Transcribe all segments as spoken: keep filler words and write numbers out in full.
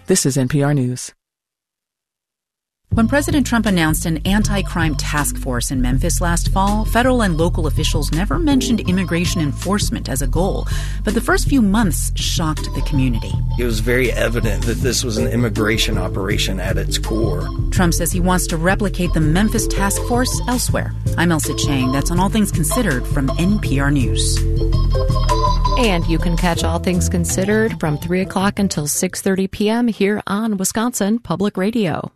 This is N P R News. When President Trump announced an anti-crime task force in Memphis last fall, federal and local officials never mentioned immigration enforcement as a goal. But the first few months shocked the community. It was very evident that this was an immigration operation at its core. Trump says he wants to replicate the Memphis task force elsewhere. I'm Elsa Chang. That's on All Things Considered from N P R News. And you can catch All Things Considered from three o'clock until six thirty p.m. here on Wisconsin Public Radio.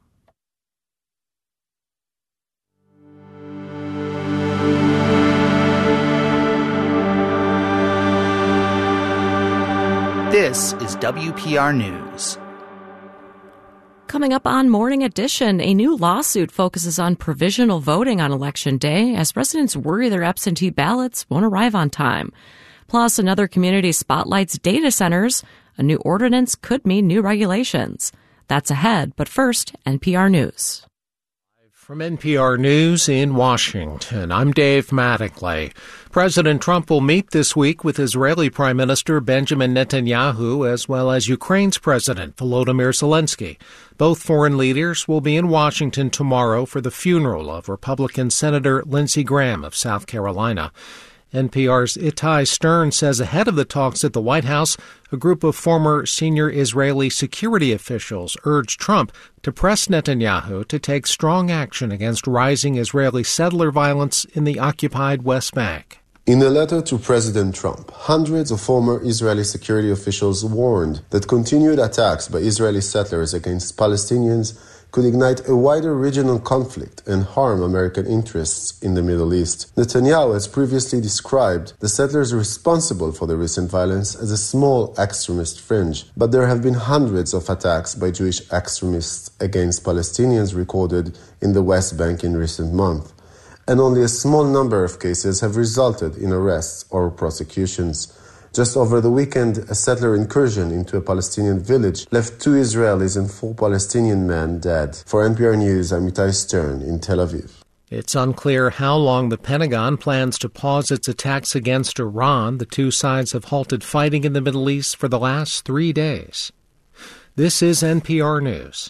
This is W P R News. Coming up on Morning Edition, a new lawsuit focuses on provisional voting on Election Day as residents worry their absentee ballots won't arrive on time. Plus, another community spotlights data centers. A new ordinance could mean new regulations. That's ahead, but first, N P R News. From N P R News in Washington, I'm Dave Mattingly. President Trump will meet this week with Israeli Prime Minister Benjamin Netanyahu as well as Ukraine's President Volodymyr Zelensky. Both foreign leaders will be in Washington tomorrow for the funeral of Republican Senator Lindsey Graham of South Carolina. N P R's Itai Stern says ahead of the talks at the White House, a group of former senior Israeli security officials urged Trump to press Netanyahu to take strong action against rising Israeli settler violence in the occupied West Bank. In a letter to President Trump, hundreds of former Israeli security officials warned that continued attacks by Israeli settlers against Palestinians could ignite a wider regional conflict and harm American interests in the Middle East. Netanyahu has previously described the settlers responsible for the recent violence as a small extremist fringe, but there have been hundreds of attacks by Jewish extremists against Palestinians recorded in the West Bank in recent months, and only a small number of cases have resulted in arrests or prosecutions. Just over the weekend, a settler incursion into a Palestinian village left two Israelis and four Palestinian men dead. For N P R News, I'm Itai Stern in Tel Aviv. It's unclear how long the Pentagon plans to pause its attacks against Iran. The two sides have halted fighting in the Middle East for the last three days. This is N P R News.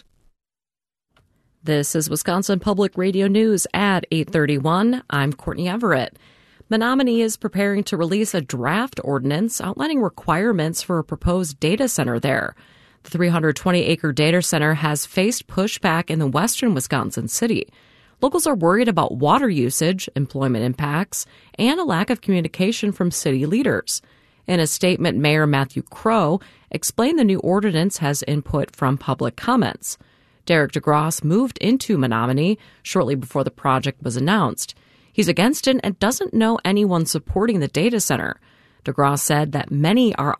This is Wisconsin Public Radio News at eight thirty-one. I'm Courtney Everett. Menominee is preparing to release a draft ordinance outlining requirements for a proposed data center there. The three hundred twenty acre data center has faced pushback in the western Wisconsin city. Locals are worried about water usage, employment impacts, and a lack of communication from city leaders. In a statement, Mayor Matthew Crow explained the new ordinance has input from public comments. Derek DeGrosse moved into Menominee shortly before the project was announced. He's against it and doesn't know anyone supporting the data center. DeGrosse said that many are